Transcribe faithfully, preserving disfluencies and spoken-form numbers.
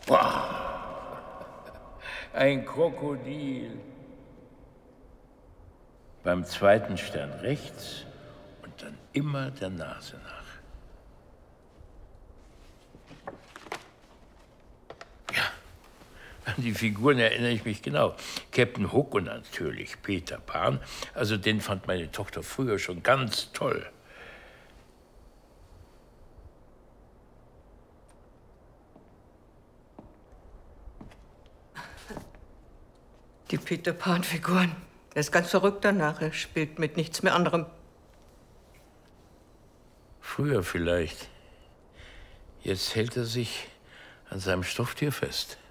Ein Krokodil. Beim zweiten Stern rechts und dann immer der Nase nach. Ja, an die Figuren erinnere ich mich genau. Captain Hook und natürlich Peter Pan. Also den fand meine Tochter früher schon ganz toll. Die Peter Pan-Figuren. Er ist ganz verrückt danach. Er spielt mit nichts mehr anderem. Früher vielleicht. Jetzt hält er sich an seinem Stofftier fest.